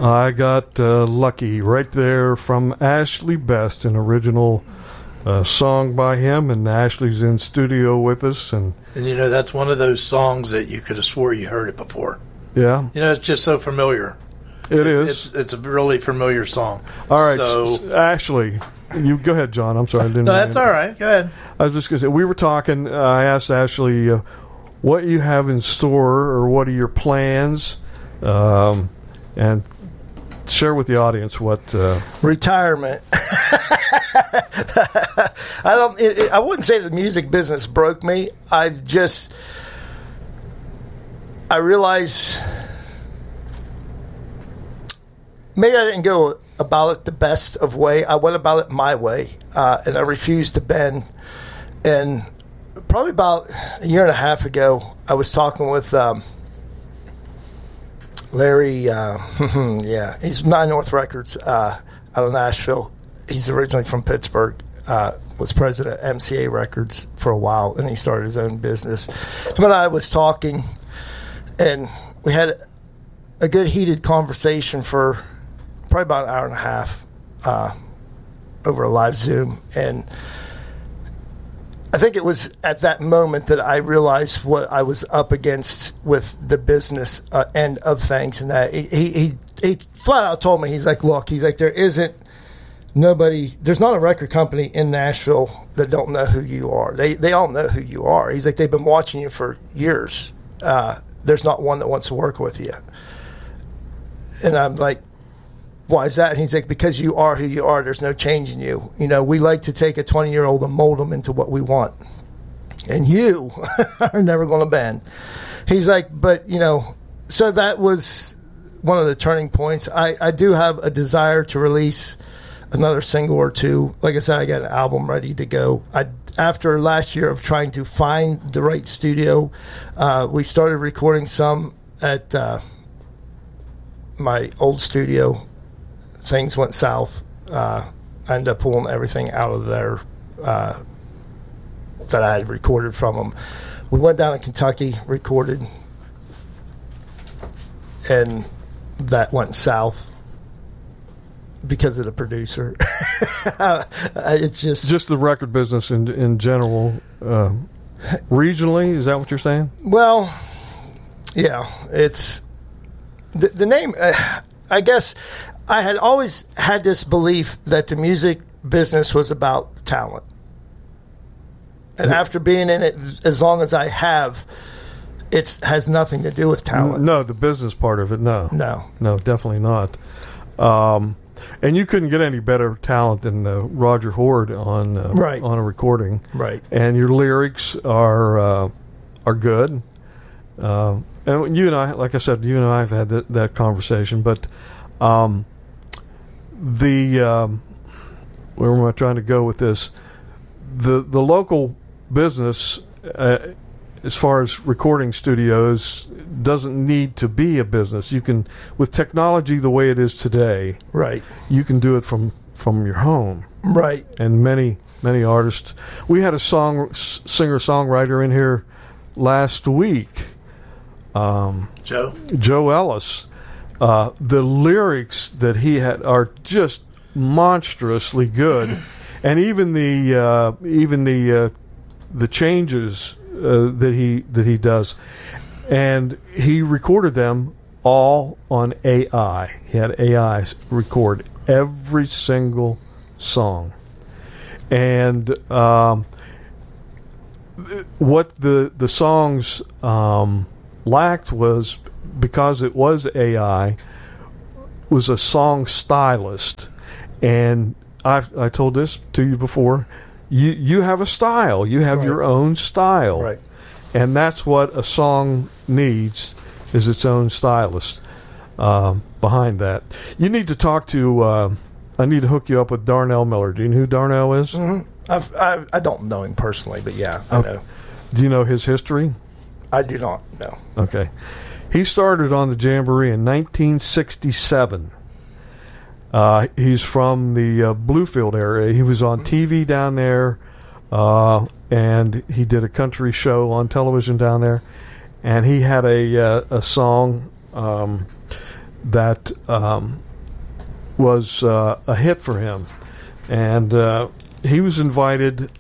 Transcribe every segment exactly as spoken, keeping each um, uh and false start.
I got uh, lucky right there from Ashley Best, an original uh, song by him, and Ashley's in studio with us. And, and, you know, that's one of those songs that you could have swore you heard it before. Yeah. You know, it's just so familiar. It it's, is. It's, it's a really familiar song. All right, so, Ashley, you go ahead, John. I'm sorry. I didn't no, that's all right. Go ahead. I was just going to say, we were talking, uh, I asked Ashley uh, what you have in store or what are your plans, um, and share with the audience what... Uh, Retirement. I don't. It, it, I wouldn't say the music business broke me. I've just... I realize... Maybe I didn't go about it the best of way. I went about it my way, uh, and I refused to bend. And probably about a year and a half ago, I was talking with um, Larry. Uh, yeah, he's Nine North Records uh, out of Nashville. He's originally from Pittsburgh. Uh, was president of M C A Records for a while, and he started his own business. Him and I was talking, and we had a good heated conversation for probably about an hour and a half uh, over a live Zoom. And I think it was at that moment that I realized what I was up against with the business uh, end of things. And that he, he, he flat out told me, he's like, look, he's like, there isn't nobody, there's not a record company in Nashville that don't know who you are. They, they all know who you are. He's like, they've been watching you for years. Uh, there's not one that wants to work with you. And I'm like, why is that? And he's like, because you are who you are. There's no changing you. You know, we like to take a twenty-year-old and mold them into what we want. And you are never going to bend. He's like, but, you know, so that was one of the turning points. I, I do have a desire to release another single or two. Like I said, I got an album ready to go. I, after last year of trying to find the right studio, uh, we started recording some at uh, my old studio. Things went south. Uh, I ended up pulling everything out of there uh, that I had recorded from them. We went down to Kentucky, recorded, and that went south because of the producer. It's just just the record business in in general, uh, regionally. Is that what you're saying? Well, yeah. It's the, the name. Uh, I guess. I had always had this belief that the music business was about talent. And after being in it as long as I have, it has nothing to do with talent. No, the business part of it, no. No. No, definitely not. Um, and you couldn't get any better talent than uh, Roger Horde on uh, right. on a recording. Right. And your lyrics are uh, are good. Uh, and you and I, like I said, you and I have had that, that conversation, but... Um, The um, where am I trying to go with this? The the local business, uh, as far as recording studios, doesn't need to be a business. You can, with technology the way it is today, right? You can do it from, from your home, right? And many many artists. We had a song singer songwriter in here last week, um, Joe Joe Ellis. Uh, the lyrics that he had are just monstrously good, and even the uh, even the uh, the changes uh, that he that he does, and he recorded them all on A I. He had A I record every single song, and um, what the the songs um, lacked was, because it was A I, was a song stylist. And I've I told this to you before, you you have a style. You have right. your own style. Right. And that's what a song needs, is its own stylist uh, behind that. You need to talk to, uh, I need to hook you up with Darnell Miller. Do you know who Darnell is? Mm-hmm. I've, I, I don't know him personally, but yeah, I okay. know. Do you know his history? I do not, no. Okay. He started on the Jamboree in nineteen sixty-seven. Uh, he's from the uh, Bluefield area. He was on T V down there, uh, and he did a country show on television down there. And he had a uh, a song um, that um, was uh, a hit for him. And uh, he was invited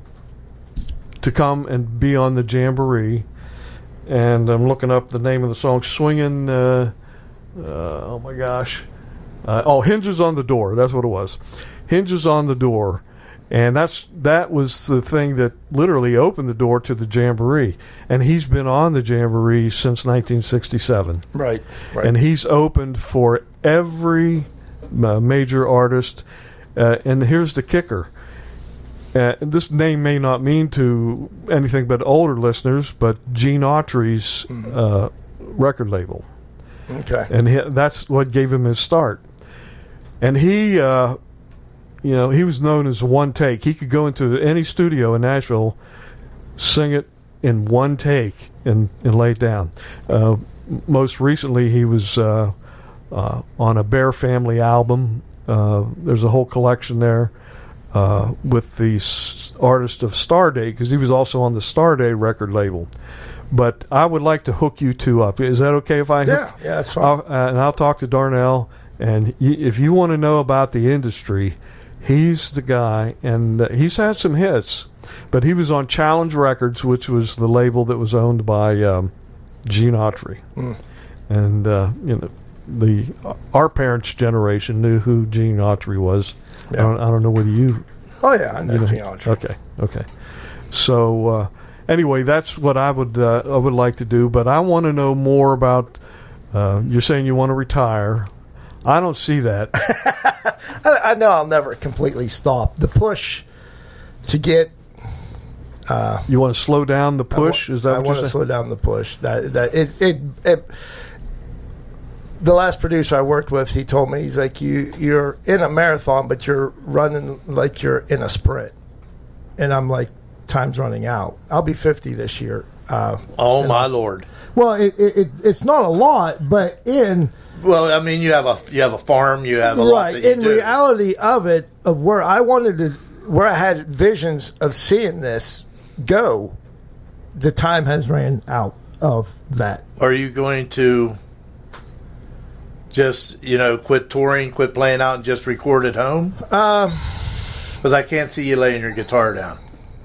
to come and be on the Jamboree. And I'm looking up the name of the song, Swinging, uh, uh, oh my gosh. Uh, oh, Hinges on the Door. That's what it was. Hinges on the Door. And that's that was the thing that literally opened the door to the Jamboree. And he's been on the Jamboree since nineteen sixty-seven. Right, right. And he's opened for every uh, major artist. Uh, and here's the kicker. Uh, this name may not mean to anything but older listeners, but Gene Autry's mm-hmm. uh, record label. Okay. And he, that's what gave him his start. And he... Uh, You know, he was known as one take. He could go into any studio in Nashville, sing it in one take, and, and lay it down. Uh, most recently, he was uh, uh, on a Bear Family album. Uh, there's a whole collection there uh, with the s- artist of Starday, because he was also on the Starday record label. But I would like to hook you two up. Is that okay if I? Yeah, hook? yeah, that's fine. I'll, uh, and I'll talk to Darnell. And y- if you want to know about the industry, he's the guy, and uh, he's had some hits, but he was on Challenge Records, which was the label that was owned by um, Gene Autry. Mm. And uh, you know, the our parents' generation knew who Gene Autry was. Yeah. I, don't, I don't know whether you. Oh yeah, I know, you know Gene Autry. Okay, okay. So uh, anyway, that's what I would uh, I would like to do, but I want to know more about. Uh, you're saying you want to retire. I don't see that. I, I know I'll never completely stop. The push to get. Uh, you want to slow down the push? I wa- Is that I what want you're to saying? slow down the push. That that it, it it the last producer I worked with, he told me, he's like, you you're in a marathon, but you're running like you're in a sprint, and I'm like, time's running out. I'll be fifty this year. Uh, oh my Lord! Well, it, it, it it's not a lot, but in Well, I mean, you have a you have a farm, you have a lot right that you in do. reality of it, of where I wanted to, where I had visions of seeing this go, the time has ran out of that. Are you going to just, you know, quit touring, quit playing out, and just record at home? Um, Because I can't see you laying your guitar down.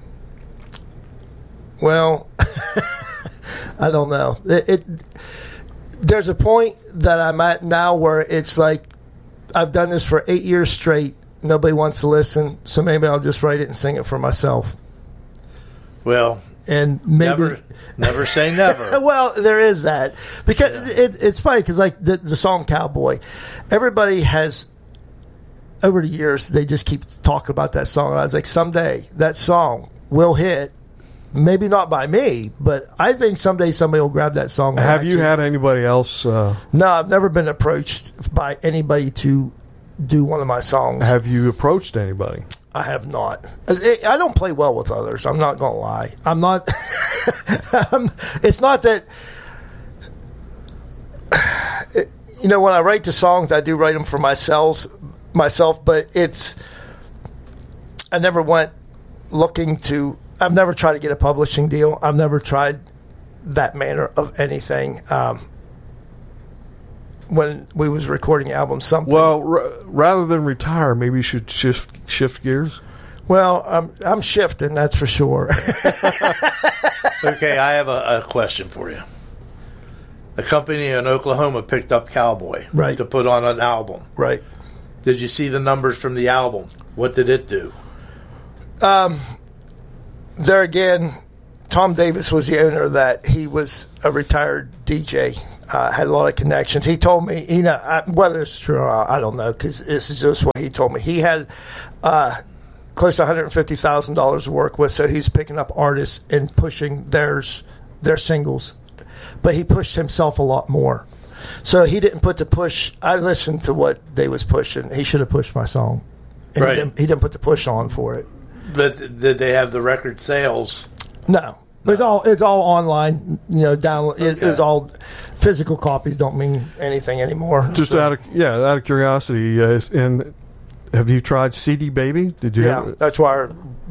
well, I don't know. It, it there's a point that I'm at now where it's like I've done this for eight years straight. Nobody wants to listen, so maybe I'll just write it and sing it for myself. Well, and maybe never, never say never. Well, there is that, because yeah. it, it's funny because like the, the song "Cowboy," everybody has over the years they just keep talking about that song. And I was like, someday that song will hit. Maybe not by me, but I think someday somebody will grab that song. Have you had anybody else? Uh, no, I've never been approached by anybody to do one of my songs. Have you approached anybody? I have not. I don't play well with others. I'm not going to lie. I'm not. I'm, it's not that. It, you know, when I write the songs, I do write them for myself. Myself, but it's. I never went looking to. I've never tried to get a publishing deal. I've never tried that manner of anything. Um, when we was recording albums, something. Well, r- rather than retire, maybe you should shift shift gears. Well, I'm I'm shifting, that's for sure. Okay, I have a, a question for you. A company in Oklahoma picked up Cowboy right. to put on an album. Right. Did you see the numbers from the album? What did it do? Um. There again, Tom Davis was the owner of that. He was a retired D J, uh, had a lot of connections. He told me, you know, I, whether it's true or not, I don't know, because this is just what he told me. He had uh, close to one hundred fifty thousand dollars to work with, so he's picking up artists and pushing theirs, their singles. But he pushed himself a lot more. So he didn't put the push. I listened to what they was pushing. He should have pushed my song. And right. he, didn't, he didn't put the push on for it. But did they have the record sales? No, no. it's all it's all online. You know, download. Okay. It, it's all physical copies. Don't mean anything anymore. Just so. out of yeah, out of curiosity, uh, and have you tried C D Baby? Did you? Yeah, have that's why our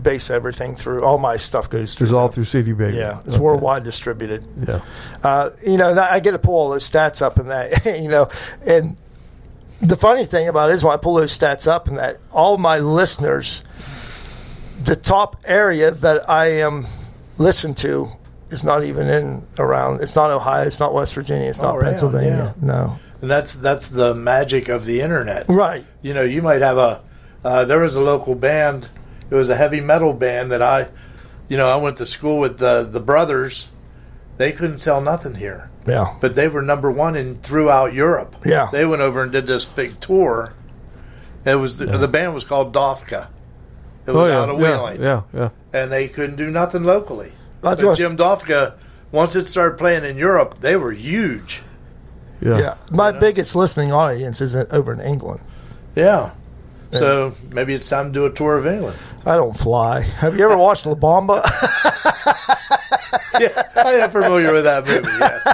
base everything through. All my stuff goes through. It's all them. through C D Baby. Yeah, it's Okay. worldwide distributed. Yeah. Uh, you know, I get to pull all those stats up and that, you know, and the funny thing about it is when I pull those stats up and that, all my listeners, the top area that I am listened to is not even in around. It's not Ohio. It's not West Virginia. It's not Oh, really? Pennsylvania. Yeah. No. And that's that's the magic of the internet. Right. You know, you might have a. Uh, there was a local band. It was a heavy metal band that I, you know, I went to school with the the brothers. They couldn't sell nothing here, Yeah. but they were number one in throughout Europe. Yeah. They went over and did this big tour. It was the, the band was called Dofka. It was Oh yeah. out of Yeah. Wheeling, Yeah. Yeah. and they couldn't do nothing locally. That's But what's- Jim Dofka, once it started playing in Europe, they were huge. Yeah. Yeah. My You know? biggest listening audience is over in England. Yeah. So maybe it's time to do a tour of England. I don't fly. Have you ever watched La Bamba? Yeah, I am familiar with that movie.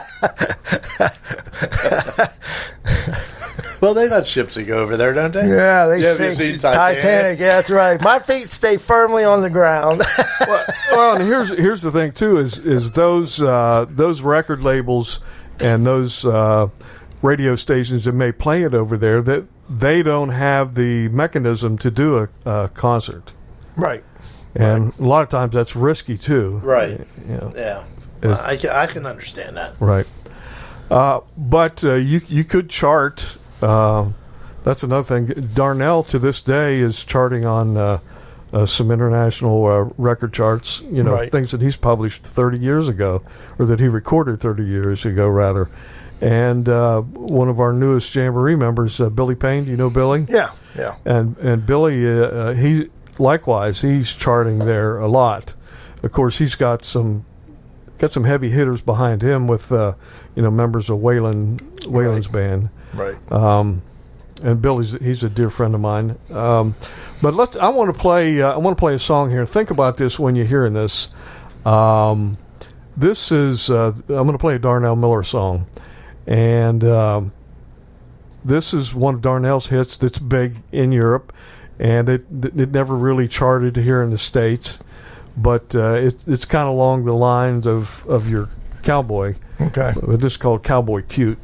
Yeah. Well, they got ships that go over there, don't they? Yeah, they Yeah, have you sing seen Titanic? Titanic? Yeah, that's right. My feet stay firmly on the ground. well, well, and here's here's the thing too is is those uh, those record labels and those uh, radio stations that may play it over there that they don't have the mechanism to do a, a concert, Right. and a lot of times that's risky too. Right. You know, Yeah. Is- I can, I can understand that. right. Uh, but uh, you you could chart. Uh, that's another thing. Darnell to this day is charting on uh, uh, some international uh, record charts. You know, Right. things that he's published thirty years ago, or that he recorded thirty years ago, rather. And uh, one of our newest Jamboree members, uh, Billy Payne. Do you know Billy? Yeah. Yeah. And and Billy, uh, uh, he likewise he's charting there a lot. Of course, he's got some got some heavy hitters behind him with uh, you know members of Waylon Waylon's Right. band. Right. Um, and Billy's he's a dear friend of mine. Um, but let's. I want to play. Uh, I want to play a song here. Think about this when you're hearing this. Um, this is. Uh, I'm going to play a Darnell Miller song, and um, this is one of Darnell's hits that's big in Europe, and it it never really charted here in the States, but uh, it, it's kind of along the lines of of your Cowboy. Okay. This is called Cowboy Cute.